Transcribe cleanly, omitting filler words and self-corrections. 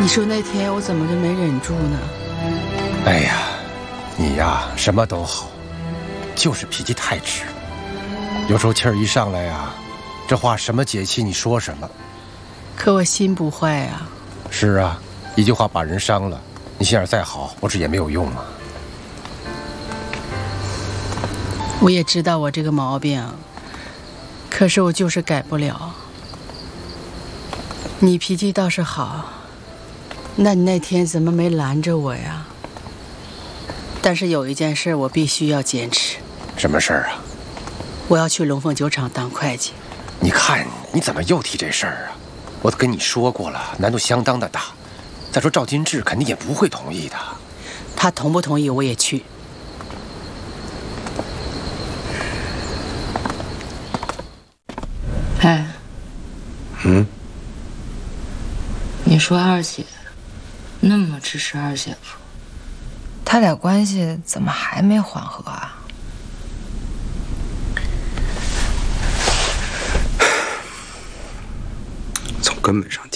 说那天我怎么就没忍住呢？ 哎呀，你呀什么都好，就是脾气太直。有时候气儿一上来呀，这话什么解气你说什么。 可我心不坏啊。 是啊，一句话把人伤了，你心眼再好，我这也没有用啊。 我也知道我这个毛病，可是我就是改不了。你脾气倒是好，那你那天怎么没拦着我呀？但是有一件事我必须要坚持。 什么事儿啊？ 我要去龙凤酒厂当会计。 你看你怎么又提这事儿啊？我都跟你说过了，难度相当的大。再说赵金志肯定也不会同意的。 他同不同意我也去。 哎，你说二姐那么支持二姐夫， 他俩关系怎么还没缓和啊？ 从根本上